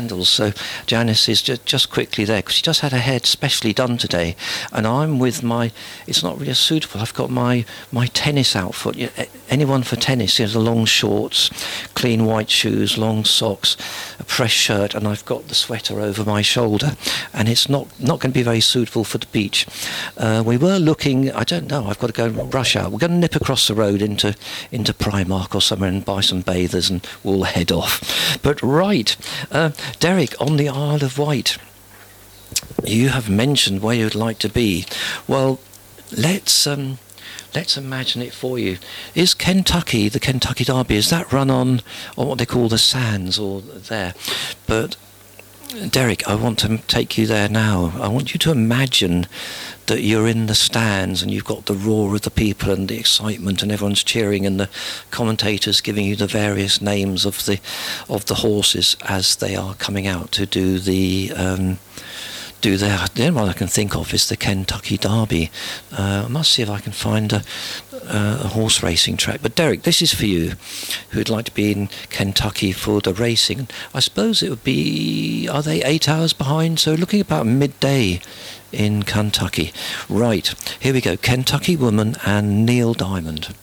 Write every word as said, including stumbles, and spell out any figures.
candles. So Janice is just, just quickly there because she just had her hair specially done today, and I'm with my. It's not really suitable. I've got my my tennis outfit. You know, anyone for tennis? You know, the long shorts, clean white shoes, long socks, a fresh shirt, and I've got the sweater over my shoulder, and it's not not going to be very suitable for the beach. Uh, we were looking. I don't know. I've got to go and rush out. We're going to nip across the road into into Primark or somewhere and buy some bathers, and we'll head off. But right, uh, Derek, on the Isle of Wight, you have mentioned where you'd like to be. Well, let's um, let's imagine it for you. Is Kentucky, the Kentucky Derby, is that run on on what they call the sands or there? But Derek, I want to take you there now. I want you to imagine that you're in the stands and you've got the roar of the people and the excitement and everyone's cheering and the commentators giving you the various names of the of the horses as they are coming out to do the um, do their. The only one I can think of is the Kentucky Derby. Uh, I must see if I can find a, uh, a horse racing track. But Derek, this is for you, who'd like to be in Kentucky for the racing. I suppose it would be. Are they eight hours behind? So looking about midday in Kentucky. Right, here we go. Kentucky Woman and Neil Diamond.